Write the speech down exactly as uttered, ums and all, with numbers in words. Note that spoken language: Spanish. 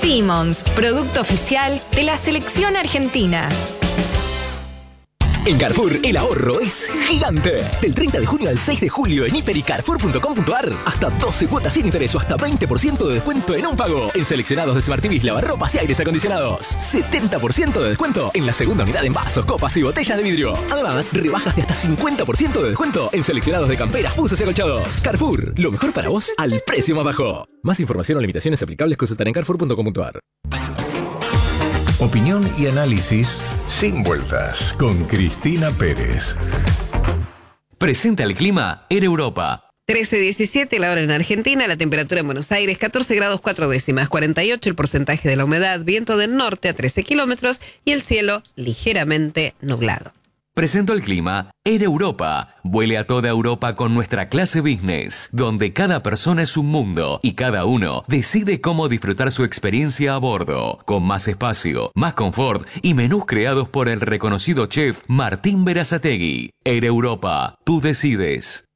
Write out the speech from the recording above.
Simmons, producto oficial de la selección argentina. En Carrefour, el ahorro es gigante. Del treinta de junio al seis de julio en hiper y carrefour punto com punto ar. Hasta doce cuotas sin interés o hasta veinte por ciento de descuento en un pago. En seleccionados de Smart T Vs, lavarropas y aires acondicionados. setenta por ciento de descuento en la segunda unidad en vasos, copas y botellas de vidrio. Además, rebajas de hasta cincuenta por ciento de descuento en seleccionados de camperas, buzos y acolchados. Carrefour, lo mejor para vos al precio más bajo. Más información o limitaciones aplicables consultar en carrefour punto com punto ar. Opinión y análisis sin vueltas con Cristina Pérez. Presenta el clima Air Europa. trece diecisiete la hora en Argentina, la temperatura en Buenos Aires catorce grados cuatro décimas, cuarenta y ocho el porcentaje de la humedad, viento del norte a trece kilómetros y el cielo ligeramente nublado. Presento el clima Air Europa. Vuele a toda Europa con nuestra clase business, donde cada persona es un mundo y cada uno decide cómo disfrutar su experiencia a bordo, con más espacio, más confort y menús creados por el reconocido chef Martín Berazategui. Air Europa, tú decides.